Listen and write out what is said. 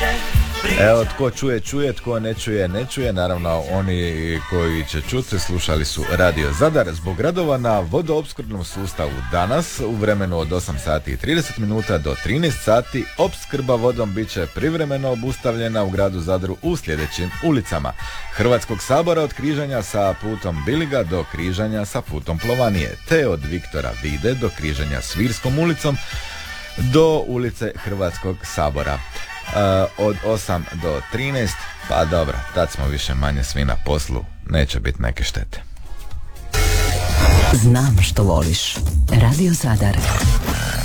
Evo, tko čuje, čuje, tko ne čuje, ne čuje. Naravno, oni koji će čuti slušali su Radio Zadar. Zbog radova na vodoopskrbnom sustavu danas u vremenu od 8 sati i 30 minuta do 13 sati opskrba vodom bit će privremeno obustavljena u gradu Zadru u sljedećim ulicama: Hrvatskog sabora od križanja sa putom Biliga do križanja sa putom Plovanije, te od Viktora Vide do križanja s Virskom ulicom do ulice Hrvatskog sabora. Od 8 do 13, pa dobro, tad smo više manje svi na poslu, neće biti neke štete. Znam što voliš. Radio Zadar